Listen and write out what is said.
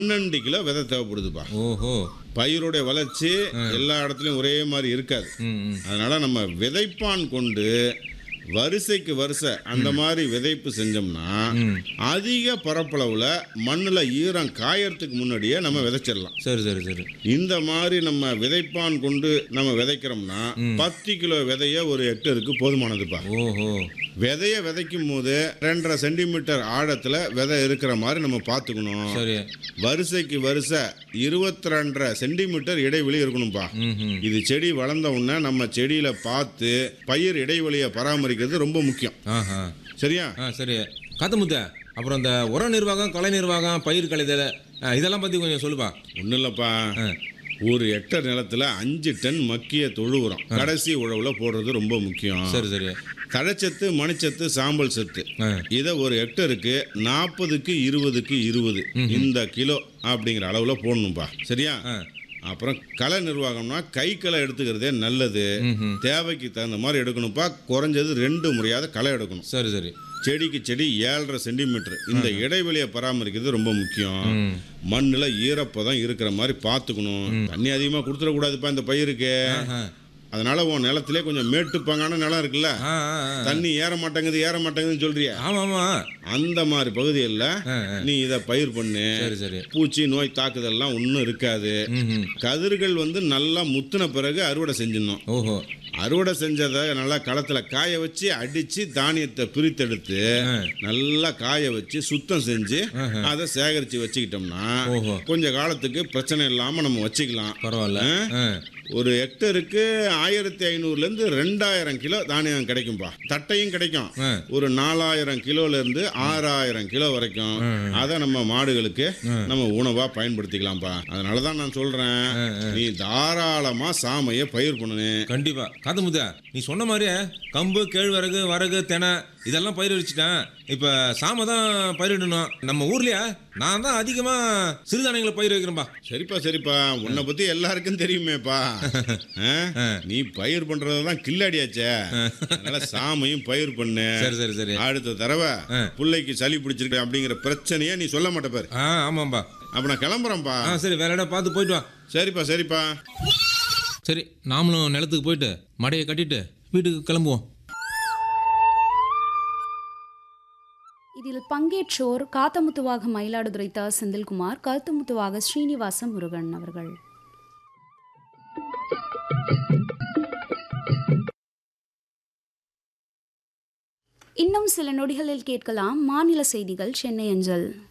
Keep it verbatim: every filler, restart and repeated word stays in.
பன்னெண்டு கிலோ விதை தேவைப்படுதுப்பா. ஓஹோ! பயிருடைய வளர்ச்சி எல்லா இடத்துலையும் ஒரே மாதிரி இருக்காது. ம், ம். அதனால நம்ம விதைப்பான் கொண்டு வரிசைக்கு வரிசை அந்த மாதிரி விதைப்பு செஞ்சோம்னா ம். அதிக பரப்பளவுல மண்ணுல ஈரம் காயறதுக்கு முன்னாடியே நம்ம விதைச்சிடலாம். சரி சரி சரி. இந்த மாதிரி நம்ம விதைப்பான் கொண்டு நம்ம விதைக்கிறோம்னா பத்து கிலோ விதைய ஒரு ஹெக்டருக்கு போதுமானதுப்பா. ஓஹோ! விதைய விதைக்கும் போது ரெண்டரை சென்டிமீட்டர் ஆழத்துல விதை இருக்கிற மாதிரி நம்ம பார்த்துக்கணும். சரி. வரிசைக்கு வரிசை இருபத்தி ரெண்டரை சென்டிமீட்டர் இடைவெளி இருக்கணும்பா. ம்ஹும். இது செடி வளர்ந்த உடனே நம்ம செடியில பார்த்து பயிர் இடைவெளியை பராமரிக்கிறது ரொம்ப முக்கியம். ஆஹா. சரியா? ஆ சரி. காத்தமுத்த, அப்புறம் இந்த உர நிர்வாகம், கலை நிர்வாகம், பயிர் கலைதல் இதெல்லாம் பற்றி கொஞ்சம் சொல்லுப்பா. ஒன்றும் இல்லைப்பா. ஆ. ஒரு ஹெக்டர் நிலத்துல அஞ்சு டன் மக்கிய தொழு உரம் கடைசி உழவுல போடுறது ரொம்ப முக்கியம். சரி சரி. தழைச்சத்து, மணிச்சத்து, சாம்பல் சத்து ஆ. இதை ஒரு ஹெக்டருக்கு நாற்பதுக்கு இருபதுக்கு இருபது இந்த கிலோ அப்படிங்கிற அளவுல போடணும்பா. சரியா? ஆ. அப்புறம் களை நிர்வாகம்னா கை களை எடுத்துக்கிறதே நல்லது. ம்ஹும். தேவைக்கு தகுந்த மாதிரி எடுக்கணும்ப்பா. குறைஞ்சது ரெண்டு முறையாவது களை எடுக்கணும். சரி சரி. செடிக்கு செடி ஏழரை சென்டிமீட்டர் இந்த இடைவெளியை பராமரிக்கிறது ரொம்ப முக்கியம். ம். மண்ணுல ஈரப்பதம் இருக்கிற மாதிரி பார்த்துக்கணும். தண்ணி அதிகமாக கொடுத்துடக்கூடாதுப்பா இந்த பயிருக்கு. ஆஹா. அதனால உன் நிலத்திலே கொஞ்சம் மேட்டுப்பாங்கான நிலம் இருக்குல்ல, ஆ, ஆ, ஆ. தண்ணி ஏற மாட்டேங்குது ஏற மாட்டேங்குதுன்னு சொல்றிய, ஆமா ஆமா. அந்த மாதிரி பகுதியில் ஆ, ஆ. நீ இதை பயிர் பண்ணு. சரி சரி. பூச்சி நோய் தாக்குதல்லாம் ஒன்றும் இருக்காது. ம்ஹும். கதிர்கள் வந்து நல்லா முத்தின பிறகு அறுவடை செஞ்சிடணும். ஓஹோ! அறுவடை செஞ்சதை நல்லா களத்தில் காய வச்சு அடித்து தானியத்தை பிரித்தெடுத்து ஆ. நல்லா காய வச்சு சுத்தம் செஞ்சு ஆஹா. அதை சேகரித்து வச்சுக்கிட்டோம்னா ஓஹோ! கொஞ்ச காலத்துக்கு பிரச்சனை இல்லாமல் நம்ம வச்சுக்கலாம். பரவாயில்ல. ஆ? ஆ. ஒரு ஹெக்டருக்கு ஆயிரத்தி ஐநூறுலேருந்து ரெண்டாயிரம் கிலோ தானியம் கிடைக்கும்பா. தட்டையும் கிடைக்கும். ஆ. ஒரு நாலாயிரம் கிலோலேருந்து ஆறாயிரம் கிலோ வரைக்கும் அதை நம்ம மாடுகளுக்கு நம்ம உணவாக பயன்படுத்திக்கலாம்ப்பா. அதனால தான் நான் சொல்கிறேன், நீ தாராளமாக சாமையை பயிர் பண்ணு. கண்டிப்பா. காத்தமுத்த, நீ சொன்ன மாதிரியே கம்பு, கேழ்வரகு, வரகு, தெனை இதெல்லாம் பயிர் வச்சுட்டேன். இப்ப சாம தான் பயிரிடணும். நம்ம ஊர்லயே நான் தான் அதிகமா சிறுதானியங்களை பயிர் வைக்கிறேன்பா. சரிப்பா சரிப்பா, உன்னை பற்றி எல்லாருக்கும் தெரியுமேப்பா. ஆ? நீ பயிர் பண்ணுறதான் கில்லாடியாச்சே. அதனால சாமையும் பயிர் பண்ணு. சரி சரி சரி. அடுத்த தடவை பிள்ளைக்கு சளி பிடிச்சிருக்கு அப்படிங்கிற பிரச்சனையை நீ சொல்ல மாட்ட பாரு. ஆ ஆமாம்பா. அப்ப நான் கிளம்புறேன்ப்பா. ஆ சரி, வேற இடம் பார்த்து போயிட்டு வா. சரிப்பா சரிப்பா. சரி, நாமளும் நிலத்துக்கு போயிட்டு மடையை கட்டிட்டு வீட்டுக்கு கிளம்புவோம். இதில் பங்கேற்றோர் காத்தமுத்துவாக மயிலாடுதுறை த செந்தில்குமார், கருத்துமுத்துவாக ஸ்ரீனிவாச முருகன் அவர்கள். இன்னும் சில நொடிகளில் கேட்கலாம் மாநில செய்திகள் சென்னை அஞ்சல்.